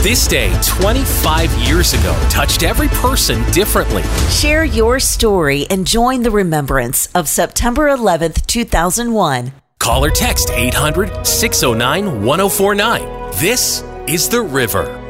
This day, 25 years ago, touched every person differently. Share your story and join the remembrance of September 11th, 2001. Call or text 800-609-1049. This is The River.